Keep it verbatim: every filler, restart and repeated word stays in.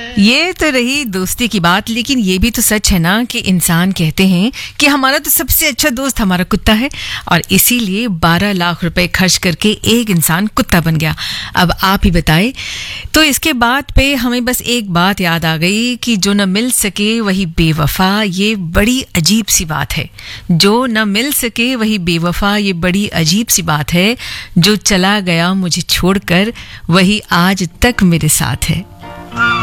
ये तो रही दोस्ती की बात, लेकिन ये भी तो सच है ना कि इंसान कहते हैं कि हमारा तो सबसे अच्छा दोस्त हमारा कुत्ता है, और इसीलिए बारह लाख रुपए खर्च करके एक इंसान कुत्ता बन गया। अब आप ही बताएं। तो इसके बाद पे हमें बस एक बात याद आ गई कि जो न मिल सके वही बेवफा। ये बड़ी अजीब सी बात है। जो न मिल सके वही बेवफा, ये बड़ी अजीब सी बात है। जो चला गया मुझे छोड़कर वही आज तक मेरे साथ है।